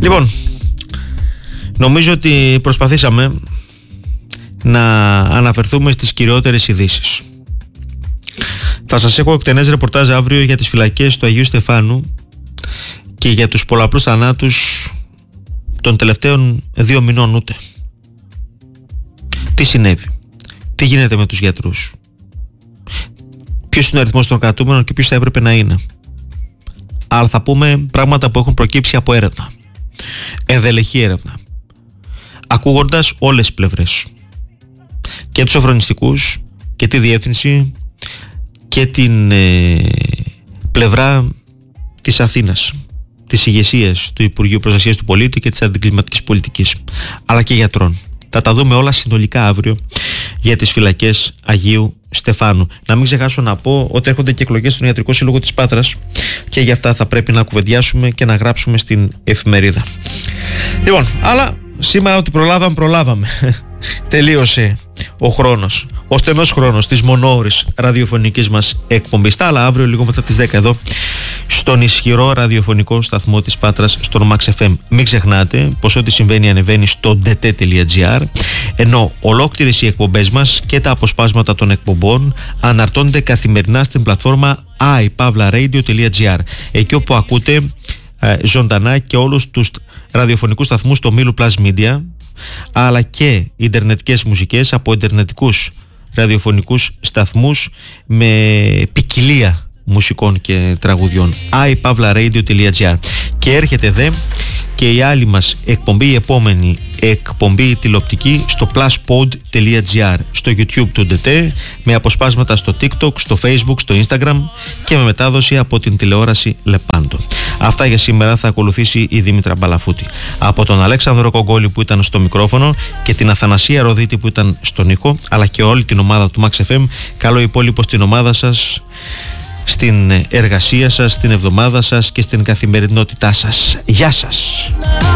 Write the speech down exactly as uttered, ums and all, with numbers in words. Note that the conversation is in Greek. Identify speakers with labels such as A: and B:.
A: Λοιπόν, νομίζω ότι προσπαθήσαμε να αναφερθούμε στις κυριότερες ειδήσεις. Θα σας έχω εκτενές ρεπορτάζ αύριο για τις φυλακές του Αγίου Στεφάνου και για τους πολλαπλούς θανάτους των τελευταίων δύο μηνών ούτε. Τι συνέβη, τι γίνεται με τους γιατρούς, ποιος είναι ο αριθμός των κρατούμενων και ποιος θα έπρεπε να είναι. Αλλά θα πούμε πράγματα που έχουν προκύψει από έρευνα, ενδελεχή έρευνα, ακούγοντας όλες τις πλευρές, και τους σοφρονιστικούς και τη διεύθυνση και την ε, πλευρά της Αθήνας, της ηγεσίας του Υπουργείου Προστασίας του Πολίτη και της αντικλιματικής πολιτικής, αλλά και γιατρών. Θα τα δούμε όλα συνολικά αύριο για τις φυλακές Αγίου Στεφάνου. Να μην ξεχάσω να πω ότι έρχονται και εκλογές στον Ιατρικό Σύλλογο της Πάτρας και για αυτά θα πρέπει να κουβεντιάσουμε και να γράψουμε στην εφημερίδα. Λοιπόν, αλλά σήμερα ότι προλάβαμε, προλάβαμε. Τελείωσε ο χρόνος, ο στενός χρόνος της μονόωρης ραδιοφωνικής μας εκπομπής. Τα άλλα αύριο λίγο μετά τις δέκα εδώ στον ισχυρό ραδιοφωνικό σταθμό της Πάτρας, στον Max εφ εμ. Μην ξεχνάτε πως ό,τι συμβαίνει ανεβαίνει στο ντι τι τελεία τζι άρ, ενώ ολόκληρες οι εκπομπές μας και τα αποσπάσματα των εκπομπών αναρτώνται καθημερινά στην πλατφόρμα άι παύλα ρέιντιο τελεία τζι άρ, εκεί όπου ακούτε ε, ζωντανά και όλους τους ραδιοφωνικούς σταθμούς στο Μήλου Plus Media, αλλά και ιντερνετικές μουσικές από ιντερνετικούς ραδιοφωνικούς σταθμούς με ποικιλία μουσικών και τραγουδιών. άι παύλα ρέιντιο τελεία τζι άρ. Και έρχεται δε και η άλλη μας εκπομπή, η επόμενη εκπομπή τηλεοπτική στο pluspod τελεία τζι άρ, στο YouTube του ντι τι, με αποσπάσματα στο TikTok, στο Facebook, στο Instagram και με μετάδοση από την τηλεόραση Λεπάντο. Αυτά για σήμερα. Θα ακολουθήσει η Δήμητρα Μπαλαφούτη. Από τον Αλέξανδρο Κογκόλη που ήταν στο μικρόφωνο και την Αθανασία Ροδίτη που ήταν στον ήχο, αλλά και όλη την ομάδα του Max εφ εμ, καλό υπόλοιπο στην ομάδα σας, στην εργασία σας, στην εβδομάδα σας και στην καθημερινότητά σας. Γεια σας!